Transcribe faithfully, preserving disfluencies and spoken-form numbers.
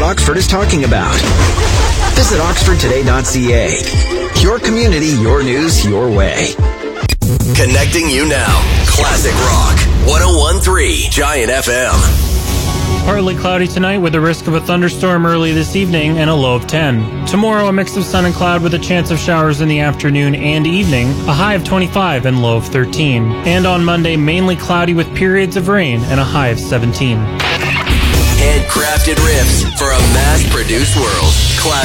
Oxford is talking about. Visit oxford today dot c a. Your community, your news, your way. Connecting you now. Classic Rock. one oh one point three Giant F M. Partly cloudy tonight with a risk of a thunderstorm early this evening and a low of ten. Tomorrow, a mix of sun and cloud with a chance of showers in the afternoon and evening, a high of twenty-five and low of thirteen. And on Monday, mainly cloudy with periods of rain and a high of seventeen. Handcrafted riffs for a mass-produced world. Classic